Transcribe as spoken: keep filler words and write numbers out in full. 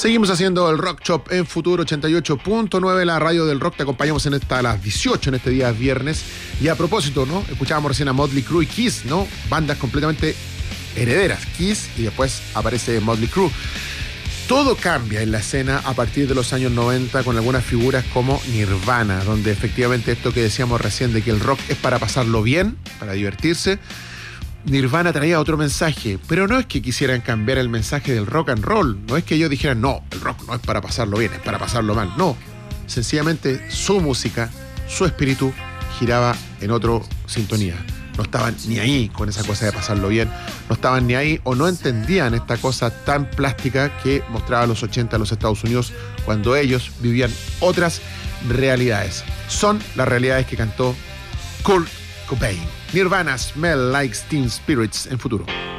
Seguimos haciendo el Rock Shop en Futuro ochenta y ocho punto nueve, la radio del rock. Te acompañamos en esta, a las dieciocho en este día viernes. Y a propósito, ¿no? Escuchábamos recién a Motley Crue y Kiss, ¿no? Bandas completamente herederas. Kiss y después aparece Motley Crue. Todo cambia en la escena a partir de los años noventa con algunas figuras como Nirvana, donde efectivamente esto que decíamos recién de que el rock es para pasarlo bien, para divertirse. Nirvana traía otro mensaje, pero no es que quisieran cambiar el mensaje del rock and roll, no es que ellos dijeran, no, el rock no es para pasarlo bien, es para pasarlo mal, no. Sencillamente su música, su espíritu giraba en otra sintonía. No estaban ni ahí con esa cosa de pasarlo bien, no estaban ni ahí o no entendían esta cosa tan plástica que mostraba los ochenta a los Estados Unidos cuando ellos vivían otras realidades. Son las realidades que cantó Kurt Cobain. Nirvana, Smell Like Teen Spirits en Futuro.